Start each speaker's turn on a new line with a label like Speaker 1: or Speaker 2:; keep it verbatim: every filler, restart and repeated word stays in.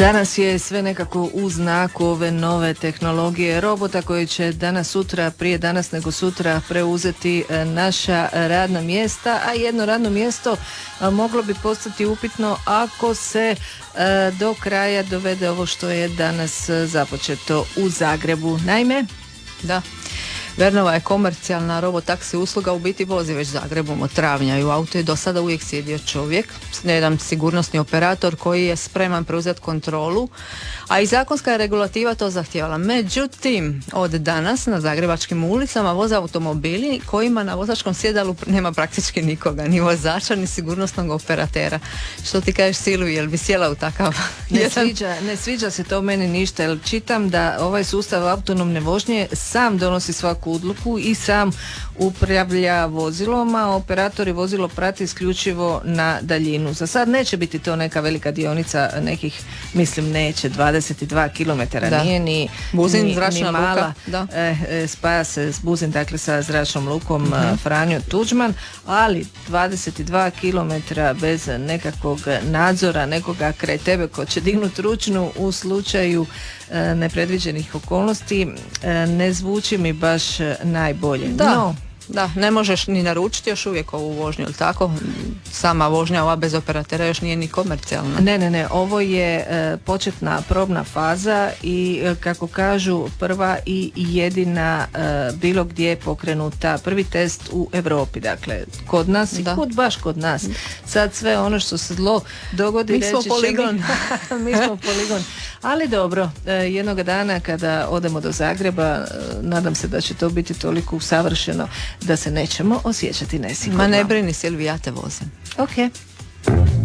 Speaker 1: Danas je sve nekako u znaku ove nove tehnologije robota koji će danas sutra, prije danas nego sutra preuzeti naša radna mjesta, a jedno radno mjesto moglo bi postati upitno ako se do kraja dovede ovo što je danas započeto u Zagrebu. Naime,
Speaker 2: da, Vernova je komercijalna robotaksi usluga u biti vozi već Zagrebom od travnja i u autu je do sada uvijek sjedio čovjek, jedan sigurnosni operator koji je spreman preuzeti kontrolu, a i zakonska regulativa to zahtijevala. Međutim, od danas na zagrebačkim ulicama voze automobili kojima na vozačkom sjedalu nema praktički nikoga, ni vozača, ni sigurnosnog operatera. Što ti kažeš, Silvi, jel bi sjela u takav?
Speaker 1: Ne sviđa, ne sviđa se to meni ništa, jer čitam da ovaj sustav autonomne vožnje sam donosi svaku odluku i sam upravlja vozilom, a operatori vozilo prati isključivo na daljinu. Za sad neće biti to neka velika dionica, nekih, mislim, neće, dvadeset dva kilometara,
Speaker 2: da. Nije
Speaker 1: ni
Speaker 2: Buzin,
Speaker 1: ni,
Speaker 2: zračna
Speaker 1: ni mala.
Speaker 2: luka. Da.
Speaker 1: E, e, spaja se s Buzin, dakle sa zračnom lukom
Speaker 2: uh-huh.
Speaker 1: Franjo Tuđman, ali dvadeset dva kilometra bez nekakvog nadzora, nekoga kraj tebe ko će dignuti ručnu u slučaju e, nepredviđenih okolnosti, e, ne zvuči mi baš najbolje.
Speaker 2: Da.
Speaker 1: No,
Speaker 2: Da, ne možeš ni naručiti još uvijek ovu vožnju, ili tako? Sama vožnja ova bez operatera još nije ni komercijalna.
Speaker 1: Ne, ne, ne, ovo je e, početna probna faza i e, kako kažu prva i jedina e, bilo gdje pokrenuta, prvi test u Europi, dakle kod nas i
Speaker 2: da.
Speaker 1: kod baš kod nas. Sad sve ono što se zlo dogodi,
Speaker 2: mi smo poligon.
Speaker 1: Mi, mi smo poligon. Ali dobro, e, jednog dana kada odemo do Zagreba, e, nadam se da će to biti toliko usavršeno da se nećemo osjećati nesigurno.
Speaker 2: Ma ne brini, Silvi, ja te vozim.
Speaker 1: Ok.